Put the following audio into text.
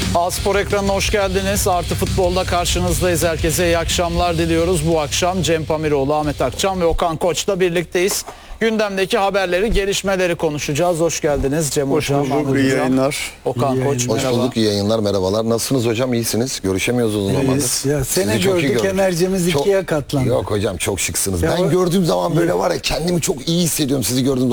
A-Spor ekranına hoş geldiniz. Artı Futbol'da karşınızdayız. Herkese iyi akşamlar diliyoruz. Bu akşam Cem Pamiroğlu, Ahmet Akçam ve Okan Koç'la birlikteyiz. Gündemdeki haberleri, gelişmeleri konuşacağız. Hoş geldiniz Cem Hoş Hocam, bulduk, iyi yayınlar. Okan Koç, Hoş merhaba. bulduk, iyi yayınlar, merhabalar. Nasılsınız hocam, iyisiniz? Görüşemiyoruz uzun zamandır. Ya seni Sizi çok iyi gördük, gördük. enerjimiz ikiye katlandı. Yok hocam, çok şıksınız. Ya Ben gördüğüm zaman böyle var ya, kendimi çok iyi hissediyorum sizi gördüğüm